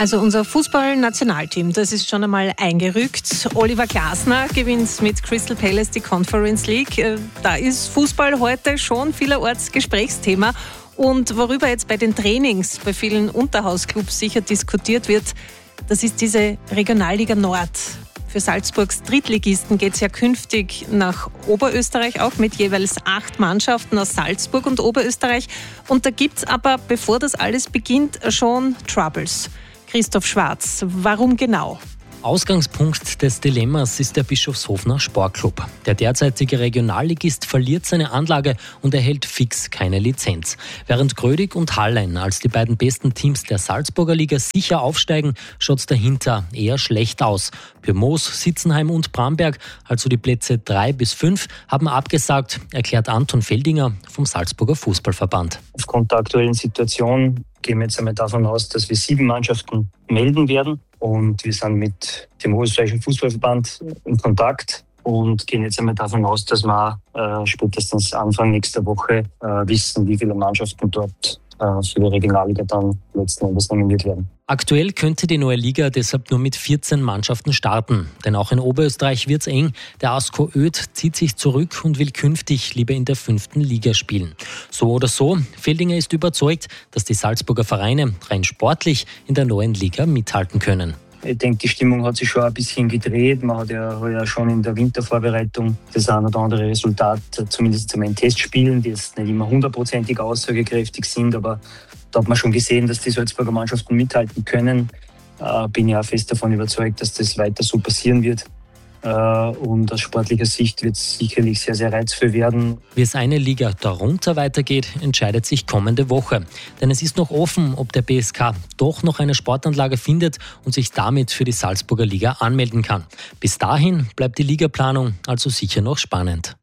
Also unser Fußball-Nationalteam, das ist schon einmal eingerückt. Oliver Glasner gewinnt mit Crystal Palace die Conference League. Da ist Fußball heute schon vielerorts Gesprächsthema. Und worüber jetzt bei den Trainings bei vielen Unterhausclubs sicher diskutiert wird, das ist diese Regionalliga Nord. Für Salzburgs Drittligisten geht es ja künftig nach Oberösterreich auch mit jeweils 8 Mannschaften aus Salzburg und Oberösterreich. Und da gibt es aber, bevor das alles beginnt, schon Troubles. Christoph Schwarz, warum genau? Ausgangspunkt des Dilemmas ist der Bischofshofener Sportclub. Der derzeitige Regionalligist verliert seine Anlage und erhält fix keine Lizenz. Während Grödig und Hallein als die beiden besten Teams der Salzburger Liga sicher aufsteigen, schaut es dahinter eher schlecht aus. Pirmos, Sitzenheim und Bramberg, also die Plätze 3 bis 5, haben abgesagt, erklärt Anton Feldinger vom Salzburger Fußballverband. Aufgrund der aktuellen Situation gehen wir jetzt einmal davon aus, dass wir 7 Mannschaften melden werden. Und wir sind mit dem österreichischen Fußballverband in Kontakt und gehen jetzt einmal davon aus, dass wir spätestens Anfang nächster Woche wissen, wie viele Mannschaften dort für die Regionalliga dann letzten Endes nominiert werden. Aktuell könnte die neue Liga deshalb nur mit 14 Mannschaften starten. Denn auch in Oberösterreich wird's eng. Der ASKO Öd zieht sich zurück und will künftig lieber in der 5. Liga spielen. So oder so, Feldinger ist überzeugt, dass die Salzburger Vereine rein sportlich in der neuen Liga mithalten können. Ich denke, die Stimmung hat sich schon ein bisschen gedreht. Man hat ja schon in der Wintervorbereitung das ein oder andere Resultat, zumindest in Testspielen, die jetzt nicht immer 100%ig aussagekräftig sind, aber da hat man schon gesehen, dass die Salzburger Mannschaften mithalten können. Bin ja auch fest davon überzeugt, dass das weiter so passieren wird. Und aus sportlicher Sicht wird es sicherlich sehr, sehr reizvoll werden. Wie es eine Liga darunter weitergeht, entscheidet sich kommende Woche. Denn es ist noch offen, ob der BSK doch noch eine Sportanlage findet und sich damit für die Salzburger Liga anmelden kann. Bis dahin bleibt die Ligaplanung also sicher noch spannend.